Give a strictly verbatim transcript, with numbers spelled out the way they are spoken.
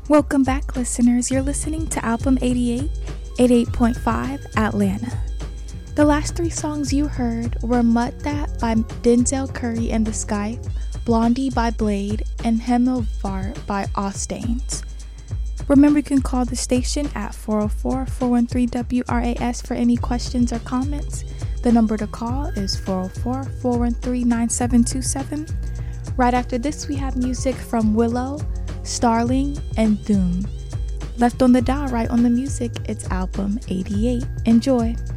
Welcome back, listeners. You're listening to Album eighty-eight, eighty-eight point five Atlanta. The last three songs you heard were Mud That by Denzel Curry and the Sky, Blondie by Blade, and Himmelfart by Austains. Remember, you can call the station at four oh four, four one three, W R A S for any questions or comments. The number to call is four oh four, four one three, nine seven two seven. Right after this, we have music from Willow, Starling, and Doom. Left on the dial, right on the music, it's Album eighty-eight. Enjoy.